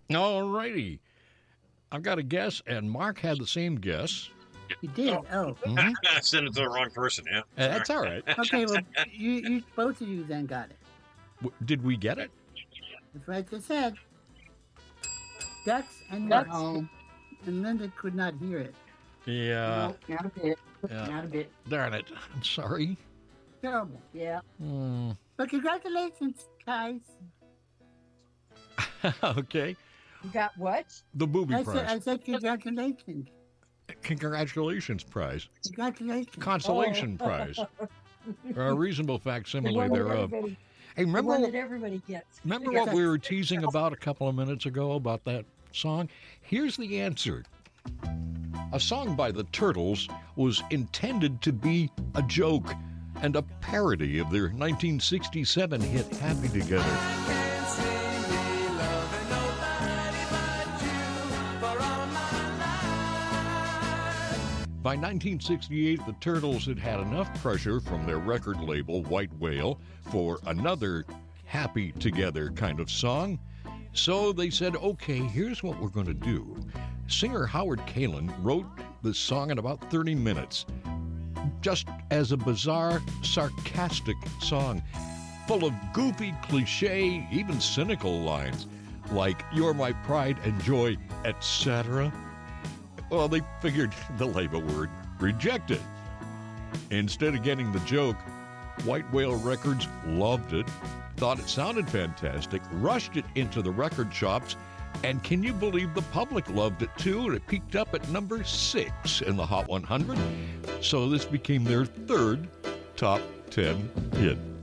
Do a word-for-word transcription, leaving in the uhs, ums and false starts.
All righty. I've got a guess, and Mark had the same guess. You did? Oh. Mhm. I sent it to the wrong person, yeah. Uh, That's all right. Okay, well, you, you both of you then got it. W- Did we get it? That's what I just said. Ducks and Ducks. home, and Linda could not hear it. Yeah. No, not a bit. Yeah. Not a bit. Darn it. I'm sorry. Terrible. Yeah. Hmm. But congratulations, guys. Okay. You got what? The booby I said, I prize. said congratulations. Congratulations prize. Congratulations. Consolation Oh. prize. Or a reasonable The facsimile one that thereof. everybody, Hey, the remember, one that everybody gets. remember what we were teasing about a couple of minutes ago about that song? Here's the answer. A song by the Turtles was intended to be a joke and a parody of their nineteen sixty-seven hit Happy Together. By nineteen sixty-eight, the Turtles had had enough pressure from their record label, White Whale, for another Happy Together kind of song. So they said, okay, here's what we're going to do. Singer Howard Kalin wrote this song in about thirty minutes, just as a bizarre, sarcastic song, full of goofy, cliche, even cynical lines, like, you're my pride and joy, et cetera. Well, they figured the label would reject it. Instead of getting the joke, White Whale Records loved it, thought it sounded fantastic, rushed it into the record shops, and can you believe the public loved it too? And it peaked up at number six in the Hot one hundred. So this became their third top ten hit.